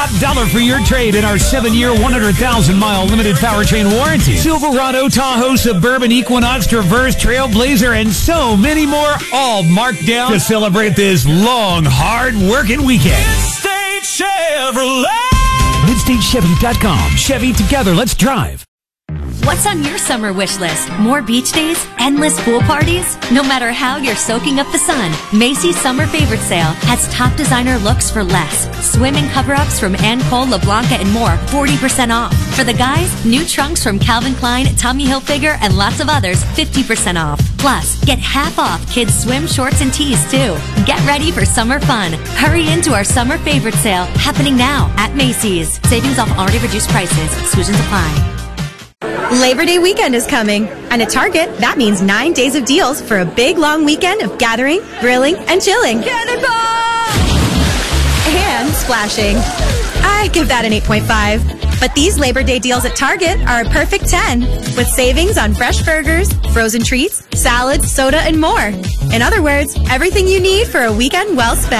top dollar for your trade in our 7-year, 100,000-mile limited powertrain warranty. Silverado, Tahoe, Suburban, Equinox, Traverse, Trailblazer, and so many more, all marked down to celebrate this long, hard-working weekend. Midstate Chevrolet. MidstateChevy.com. Chevy, together, let's drive. What's on your summer wish list? More beach days? Endless pool parties? No matter how you're soaking up the sun, Macy's Summer Favorite Sale has top designer looks for less. Swimming cover-ups from Anne Cole, LeBlanca, and more, 40% off. For the guys, new trunks from Calvin Klein, Tommy Hilfiger, and lots of others, 50% off. Plus, get half off kids' swim shorts and tees, too. Get ready for summer fun. Hurry into our Summer Favorite Sale, happening now at Macy's. Savings off already reduced prices. Exclusions apply. Labor Day weekend is coming, and at Target, that means 9 days of deals for a big long weekend of gathering, grilling, and chilling. Cannonball! And splashing. I give that an 8.5. But these Labor Day deals at Target are a perfect 10, with savings on fresh burgers, frozen treats, salads, soda, and more. In other words, everything you need for a weekend well spent.